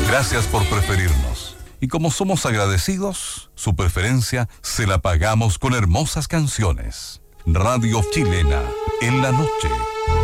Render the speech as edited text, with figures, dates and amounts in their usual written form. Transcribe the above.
Gracias por preferirnos. Y como somos agradecidos, su preferencia se la pagamos con hermosas canciones. Radio Chilena, en la noche.